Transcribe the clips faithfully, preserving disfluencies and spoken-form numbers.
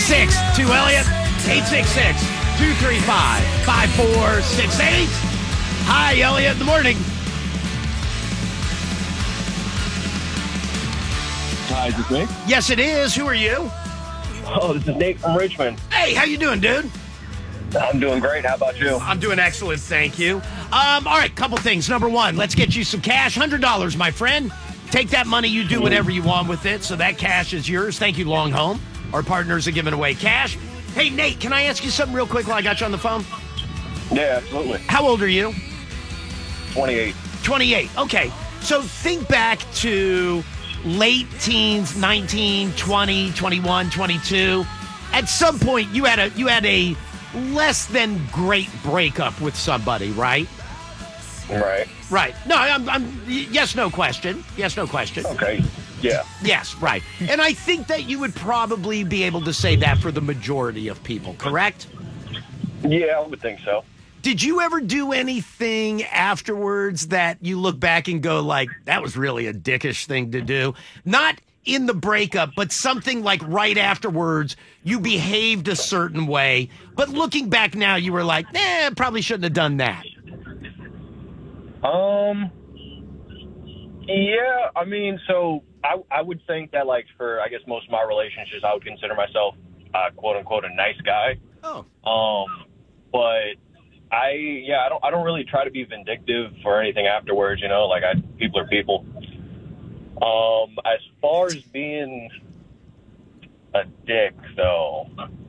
six two Elliot. eight six six, two three five, five four six eight. Hi, Elliot. In the morning. Hi, is this me? Yes, it is. Who are you? Oh, this is Nate from Richmond. Hey, how you doing, dude? I'm doing great. How about you? I'm doing excellent, thank you. Um, all right, couple things. Number one, let's get you some cash. one hundred dollars, my friend. Take that money. You do whatever you want with it, so that cash is yours. Thank you, Long Home. Our partners are giving away cash. Hey, Nate, can I ask you something real quick while I got you on the phone? Yeah, absolutely. How old are you? twenty-eight. twenty-eight. Okay. So think back to late teens, nineteen, twenty, twenty-one, twenty-two. At some point, you had a you had a less than great breakup with somebody, right? Right. Right. No, I'm, I'm yes, no question. Yes, no question. Okay. Yeah. Yes, right. And I think that you would probably be able to say that for the majority of people, correct? Yeah, I would think so. Did you ever do anything afterwards that you look back and go like, that was really a dickish thing to do? Not in the breakup, but something like right afterwards, you behaved a certain way, but looking back now, you were like, eh, probably shouldn't have done that. Um, yeah, I mean, so I, I would think that, like, for, I guess, most of my relationships, I would consider myself, uh, quote unquote, a nice guy. Oh. Um, but I, yeah, I don't, I don't really try to be vindictive or anything afterwards, you know, like, I, people are people. Um, as far as being a dick, though,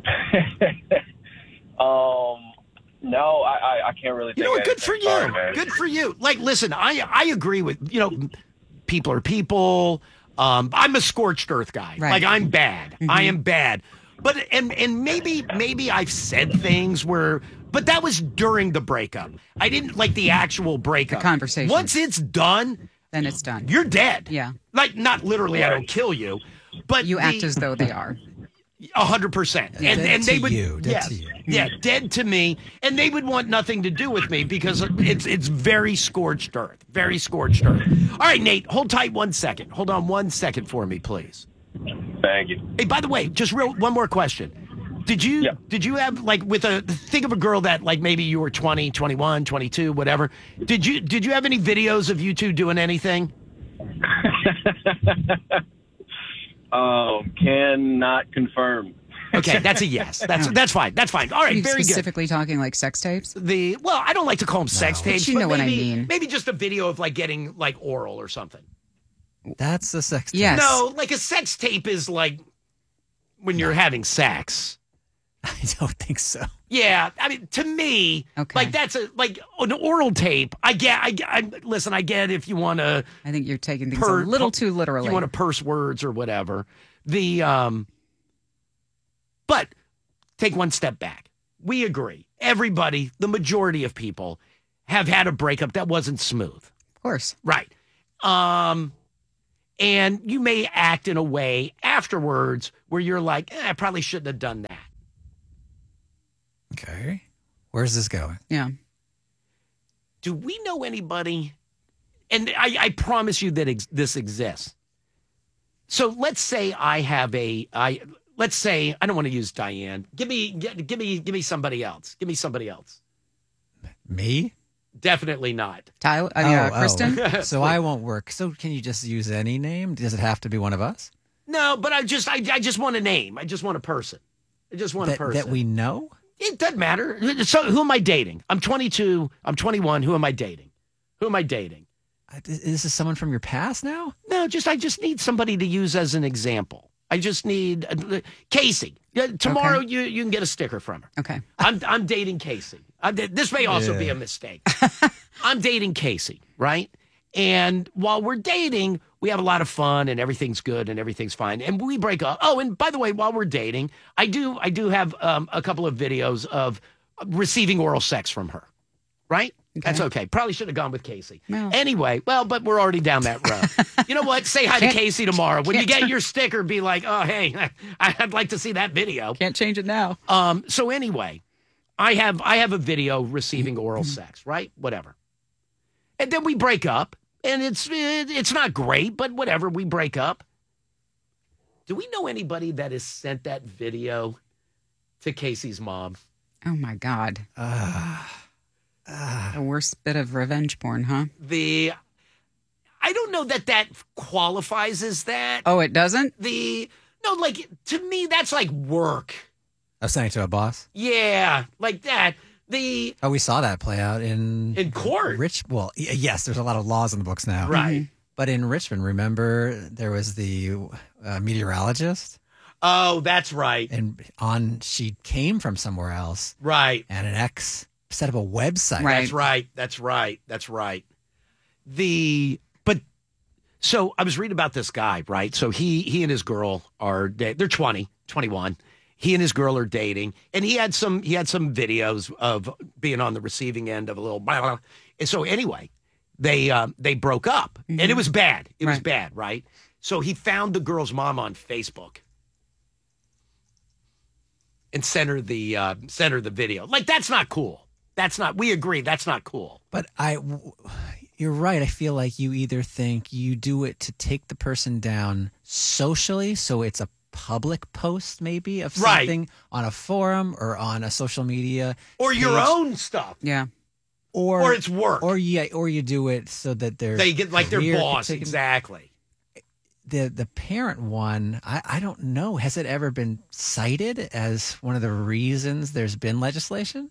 um, no, I, I, I can't really think You know what? of Good for anything. you. Sorry, man. Good for you. Like, listen, I I agree with, you know, people are people. Um, I'm a scorched earth guy. Right. Like, I'm bad. Mm-hmm. I am bad. But, and and maybe, maybe I've said things where, but that was during the breakup. I didn't like the actual breakup. The conversation. Once it's done, Then it's done. you're dead. Yeah. Like, not literally, I don't kill you, but You the- act as though they are. A hundred percent, and Dead and they to would, you, dead yes, to you. yeah, dead to me, and they would want nothing to do with me because it's it's very scorched earth, very scorched earth. All right, Nate, hold tight one second. Hold on one second for me, please. Thank you. Hey, by the way, just real one more question. Did you Yeah. did you have like with a think of a girl that like maybe you were twenty, twenty-one, twenty-two, whatever? Did you did you have any videos of you two doing anything? Um, cannot confirm. Okay, that's a yes. That's that's fine. That's fine. All right, Are you very good. specifically talking like sex tapes? The well, I don't like to call them sex No. tapes, But you know what I maybe, mean. Maybe just a video of like getting like oral or something. That's a sex tape. Yes. No, like a sex tape is like when you're having sex. I don't think so. Yeah, I mean, to me, Okay. like that's a like an oral tape. I get, I, I listen. I get if you want to, I think you're taking things Per- a little too literally. you want to purse words or whatever. The um, but take one step back. We agree. Everybody, the majority of people, have had a breakup that wasn't smooth. Of course. Right. Um, and you may act in a way afterwards where you're like, eh, I probably shouldn't have done that. Okay. Where's this going? Yeah. Do we know anybody? And I, I promise you that ex- this exists. So let's say I have a, I let's say I don't want to use Diane. Give me, give, give me, give me somebody else. Give me somebody else. Me? Definitely not. Tyler, uh, yeah, Oh, oh. Kristen. So I won't work. So can you just use any name? Does it have to be one of us? No, but I just, I, I just want a name. I just want a person. I just want a That, person that we know? It doesn't matter. So who am I dating? I'm twenty-two. I'm twenty-one. Who am I dating? Who am I dating? Uh, Is is this someone from your past now? No, just I just need somebody to use as an example. I just need uh, Casey. Yeah, tomorrow Okay. you you can get a sticker from her. Okay. I'm I'm dating Casey. I'm, this may also Yeah. be a mistake. I'm dating Casey, right? And while we're dating, we have a lot of fun and everything's good and everything's fine. And we break up. Oh, and by the way, while we're dating, I do I do have um, a couple of videos of receiving oral sex from her, right? That's okay. Probably should have gone with Casey. Well. Anyway, well, but we're already down that road. You know what? Say hi to Can't- Casey tomorrow. When you can't- get your sticker, be like, oh, hey, I'd like to see that video. Can't change it now. Um, so anyway, I have I have a video receiving oral sex, right? Whatever. And then we break up, and it's it, it's not great, but whatever, we break up. Do we know anybody that has sent that video to Casey's mom. Oh my God. The worst bit of revenge porn, huh? The I don't know that that qualifies as that. Oh, it doesn't? The no, like to me, that's like work. I was saying to a boss. Yeah, like that. The Oh, we saw that play out in in court, Rich. Well, y- yes, there's a lot of laws in the books now, right? But in Richmond, remember there was the uh, meteorologist, Oh, that's right, and on she came from somewhere else, right. and an ex set up a website. Right. That's right. That's right. That's right. The but so I was reading about this guy, right? So he he and his girl are da- they're twenty, twenty-one. He and his girl are dating, and he had some he had some videos of being on the receiving end of a little blah, blah. And so anyway, they um, they broke up, and it was bad. It was Right. bad, right? So he found the girl's mom on Facebook and sent her the uh, sent her the video. Like that's not cool. That's not. We agree. That's not cool. But I, you're right. I feel like you either think you do it to take the person down socially, so it's a public post maybe of Right. something on a forum or on a social media, Or your page, own stuff. Yeah. or Or it's work. or yeah, or you do it so that their They get like their career boss. can take- Exactly. The the parent one, I, I don't know. Has it ever been cited as one of the reasons there's been legislation?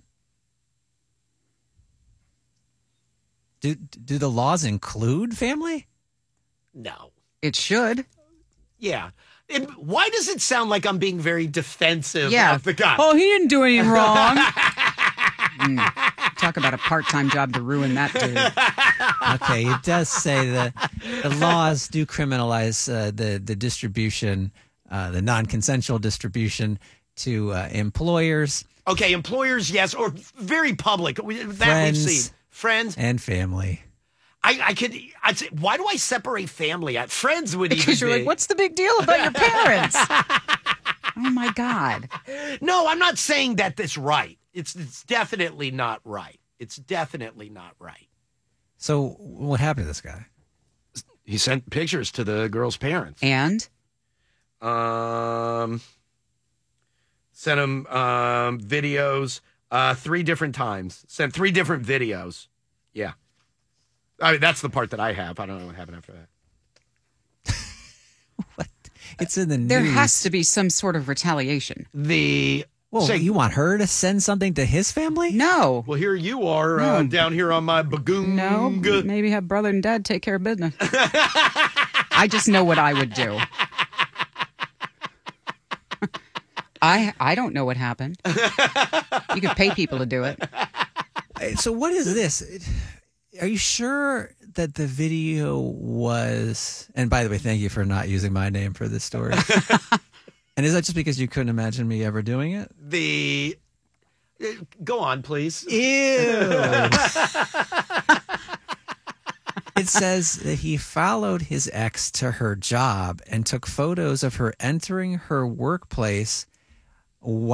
Do do the laws include family? No. It should. Yeah. And why does it sound like I'm being very defensive Yeah. of the guy? Oh, he didn't do anything wrong. Mm. Talk about a part-time job to ruin that dude. Okay, it does say that the laws do criminalize uh, the the distribution, uh, the non-consensual distribution to uh, employers Okay, employers, yes, or very public. We- That Friends. we've seen. Friends. and family. I, I could, I'd say, why do I separate family at? Friends would even Because you're be. like, what's the big deal about your parents? Oh my God. No, I'm not saying that that's right. It's, it's definitely not right. It's definitely not right. So what happened to this guy? He sent pictures to the girl's parents. And Um, sent him um, videos uh, three different times. Sent three different videos. Yeah. I mean, that's the part that I have. I don't know what happened after that. What? It's in the there news. has to be some sort of retaliation. The Well, say, you want her to send something to his family? No. well, here you are uh, No. down here on my bagoon. No, maybe have brother and dad take care of business. I just know what I would do. I I don't know what happened. You could pay people to do it. So what is this? It- Are you sure that the video was? And by the way, thank you for not using my name for this story. And is that just because you couldn't imagine me ever doing it? The uh, go on, please. Ew. It says that he followed his ex to her job and took photos of her entering her workplace